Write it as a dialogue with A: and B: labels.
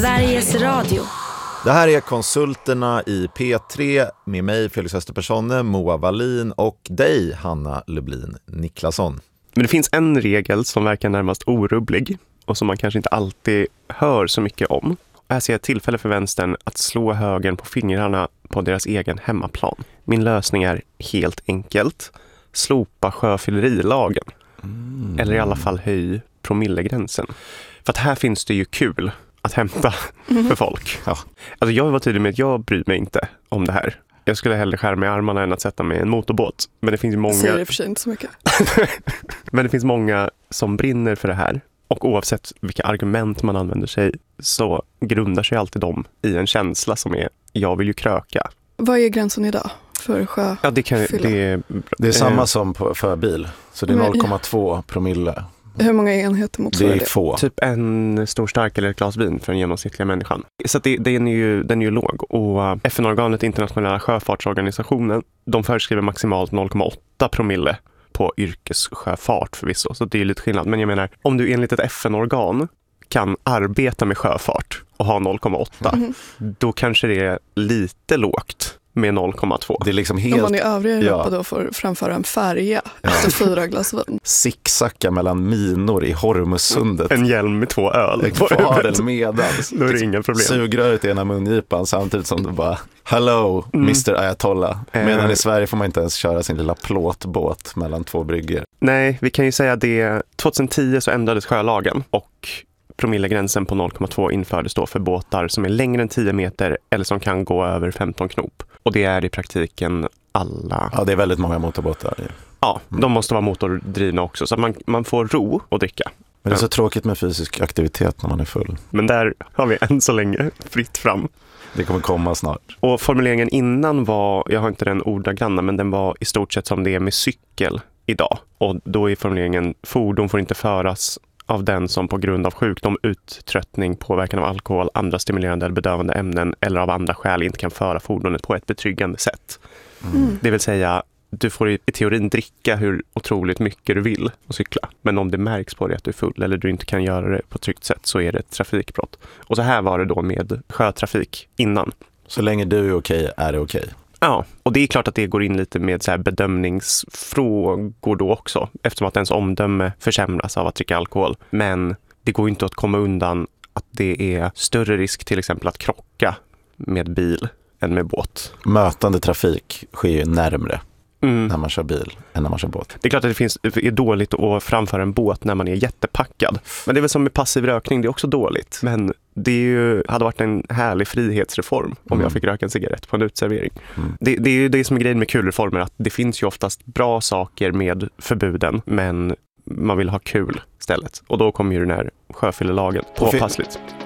A: Sveriges Radio.
B: Det här är Konsulterna i P3 med mig, Felix Österpersonne, Moa Wallin och dig, Hanna Lublin Niklasson.
C: Men det finns en regel som verkar närmast orubblig och som man kanske inte alltid hör så mycket om. Här ser jag ett tillfälle för vänstern att slå högern på fingrarna på deras egen hemmaplan. Min lösning är helt enkelt: slopa sjöfyllerilagen. Eller i alla fall höj promillegränsen. För att här finns det ju kul att hämta för folk. Ja. Alltså jag var tydlig med att jag bryr mig inte om det här. Jag skulle hellre skära mig i armarna än att sätta mig i en motorbåt. Men det finns ju många...
D: Säger det för sig inte så mycket.
C: Men det finns många som brinner för det här. Och oavsett vilka argument man använder sig så grundar sig alltid de i en känsla som är: jag vill ju kröka.
D: Vad är gränsen idag för sjöfylla?
C: Ja,
B: det är samma som för bil. Så det är 0,2 promille.
D: Hur många enheter motsvarar det?
B: Det är få.
C: Typ en stor stark eller ett glas vin för den genomsnittliga människan. Så att den är ju låg. Och FN-organet Internationella sjöfartsorganisationen, de föreskriver maximalt 0,8 promille på yrkessjöfart förvisso. Så det är lite skillnad. Men jag menar, om du enligt ett FN-organ kan arbeta med sjöfart och ha 0,8, då kanske det är lite lågt med 0,2.
B: Det är liksom helt...
D: Om man i övriga Europa då får framföra en färja efter 4 glas vin.
B: Sicksacka mellan minor i Hormuzsundet.
C: En hjälm med 2 öl.
B: Fadel medans.
C: Då är det inga problem.
B: Sugröret i ena mungipan samtidigt som du bara hello, Mr. Ayatollah. Medan i Sverige får man inte ens köra sin lilla plåtbåt mellan 2 bryggor.
C: Nej, vi kan ju säga det. 2010 så ändrades sjölagen och promillegränsen på 0,2 infördes då för båtar som är längre än 10 meter eller som kan gå över 15 knop. Och det är i praktiken alla...
B: Ja, det är väldigt många motorbåtar.
C: Ja, de måste vara motordrivna också så att man får ro och dricka.
B: Men det är så tråkigt med fysisk aktivitet när man är full.
C: Men där har vi än så länge fritt fram.
B: Det kommer komma snart.
C: Och formuleringen innan var, jag har inte den ordagranna, men den var i stort sett som det är med cykel idag. Och då är formuleringen: fordon får inte föras av den som på grund av sjukdom, uttröttning, påverkan av alkohol, andra stimulerande eller bedövande ämnen eller av andra skäl inte kan föra fordonet på ett betryggande sätt. Det vill säga, du får i teorin dricka hur otroligt mycket du vill och cykla. Men om det märks på dig att du är full eller du inte kan göra det på ett tryggt sätt så är det ett trafikbrott. Och så här var det då med sjötrafik innan.
B: Så länge du är okej är det okej.
C: Ja, och det är klart att det går in lite med så här bedömningsfrågor då också. Eftersom att ens omdöme försämras av att dricka alkohol. Men det går inte att komma undan att det är större risk till exempel att krocka med bil än med båt.
B: Mötande trafik sker ju närmre när man kör bil än när man kör båt.
C: Det är klart att det är dåligt att framföra en båt när man är jättepackad. Men det är väl som med passiv rökning, det är också dåligt. Men det hade varit en härlig frihetsreform om jag fick röka en cigarett på en utservering. Det är ju det som är grejen med kul reformer, att det finns ju oftast bra saker med förbuden, men man vill ha kul istället. Och då kommer ju den här sjöfyllelagen påpassligt.